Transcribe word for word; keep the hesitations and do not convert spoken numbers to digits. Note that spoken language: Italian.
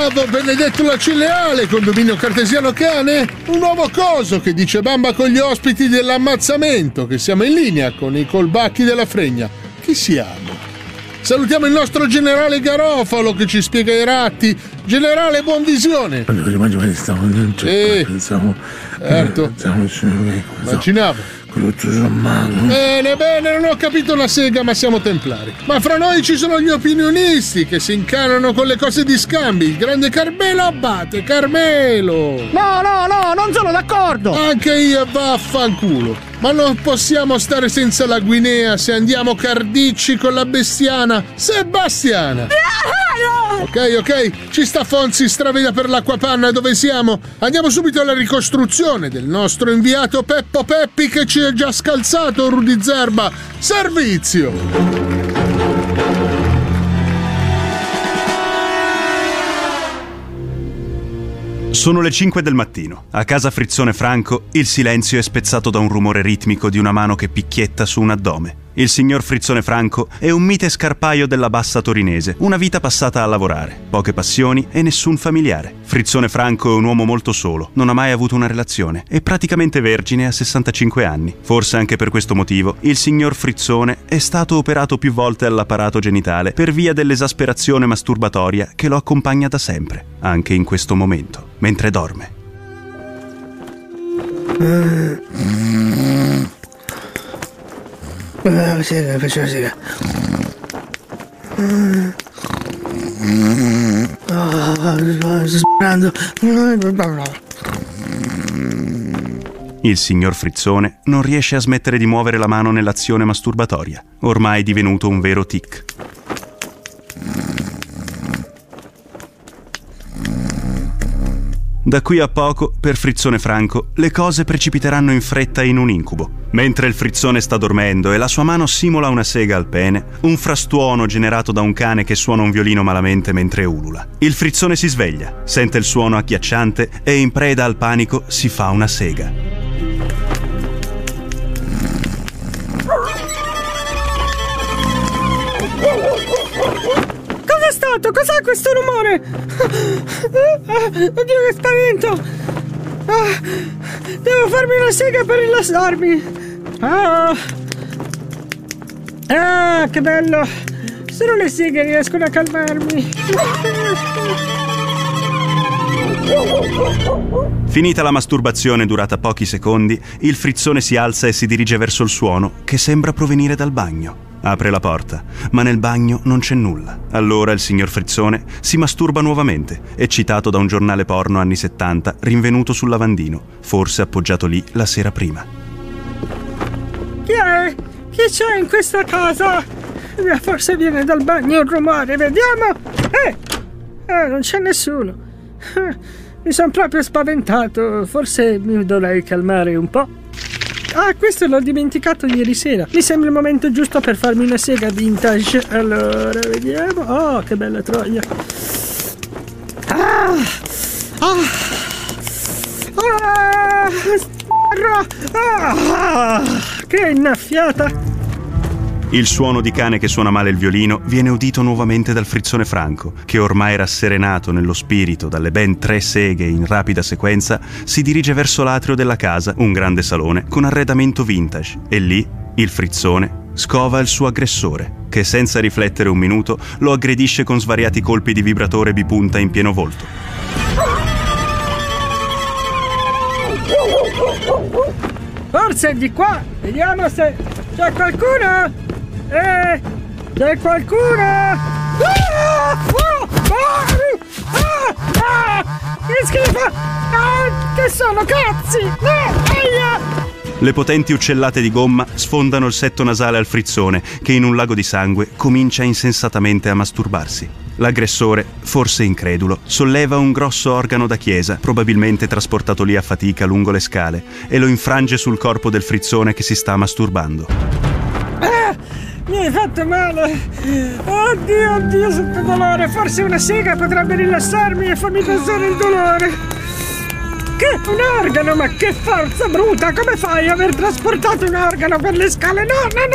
Bravo, Benedetto la Cileale, condominio cartesiano cane. Un nuovo coso che dice bamba con gli ospiti dell'ammazzamento, che siamo in linea con i colbacchi della fregna. Chi siamo? Salutiamo il nostro generale Garofalo che ci spiega i ratti. Generale, buon visione. Sì, certo. Immaginavo. Bene, bene, non ho capito una sega, ma siamo templari. Ma fra noi ci sono gli opinionisti che si incanano con le cose di scambi. Il grande Carmelo Abate, Carmelo! No, no, no, non sono d'accordo! Anche io, vaffanculo. Ma non possiamo stare senza la Guinea se andiamo cardicci con la bestiana Sebastiana. Ok, ok, ci sta Fonzi, straveda per l'acquapanna, dove siamo? Andiamo subito alla ricostruzione del nostro inviato Peppo Peppi che ci ha già scalzato Rudy Zerba. Servizio! Sono le cinque del mattino. A casa Frizzone Franco il silenzio è spezzato da un rumore ritmico di una mano che picchietta su un addome. Il signor Frizzone Franco è un mite scarpaio della bassa torinese, una vita passata a lavorare, poche passioni e nessun familiare. Frizzone Franco è un uomo molto solo, non ha mai avuto una relazione, è praticamente vergine a sessantacinque anni. Forse anche per questo motivo il signor Frizzone è stato operato più volte all'apparato genitale per via dell'esasperazione masturbatoria che lo accompagna da sempre, anche in questo momento, mentre dorme. Uh, sega, faccio la sega. Oh, sto sperando. Il signor Frizzone non riesce a smettere di muovere la mano nell'azione masturbatoria, ormai divenuto un vero tic. Da qui a poco, per Frizzone Franco, le cose precipiteranno in fretta in un incubo. Mentre il Frizzone sta dormendo e la sua mano simula una sega al pene, un frastuono generato da un cane che suona un violino malamente mentre ulula. Il Frizzone si sveglia, sente il suono agghiacciante e in preda al panico si fa una sega. Cos'è stato? Cos'è questo rumore? Oddio, che spavento! Ah, devo farmi una sega per rilassarmi. Ah, ah, che bello! Solo le seghe riescono a calmarmi. Finita la masturbazione durata pochi secondi, il Frizzone si alza e si dirige verso il suono che sembra provenire dal bagno. Apre la porta, ma nel bagno non c'è nulla. Allora il signor Frizzone si masturba nuovamente, eccitato da un giornale porno anni settanta rinvenuto sul lavandino, forse appoggiato lì la sera prima. Chi è? Chi c'è in questa casa? Forse viene dal bagno il rumore, vediamo! Eh! Eh, non c'è nessuno. Mi sono proprio spaventato, forse mi dovrei calmare un po'. Ah, questo l'ho dimenticato ieri sera. Mi sembra il momento giusto per farmi una sega vintage. Allora, vediamo. Oh, che bella troia. Ah! Ah! Ah! Ah! Che innaffiata! Il suono di cane che suona male il violino viene udito nuovamente dal Frizzone Franco, che ormai rasserenato nello spirito dalle ben tre seghe in rapida sequenza, si dirige verso l'atrio della casa, un grande salone con arredamento vintage, e lì il Frizzone scova il suo aggressore, che senza riflettere un minuto lo aggredisce con svariati colpi di vibratore bipunta in pieno volto. Forse è di qua, vediamo se c'è qualcuno. Eh, c'è qualcuno? Ah! Oh! Ah! Ah! Ah! Che schifo! Ah! Che sono cazzi? No! Aia! Le potenti uccellate di gomma sfondano il setto nasale al Frizzone, che in un lago di sangue comincia insensatamente a masturbarsi. L'aggressore, forse incredulo, solleva un grosso organo da chiesa, probabilmente trasportato lì a fatica lungo le scale, e lo infrange sul corpo del Frizzone che si sta masturbando. Ah! Mi hai fatto male! Oddio, oddio, sento dolore! Forse una sega potrebbe rilassarmi e farmi passare il dolore! Che un organo, ma che forza bruta! Come fai a aver trasportato un organo per le scale? No, no, no!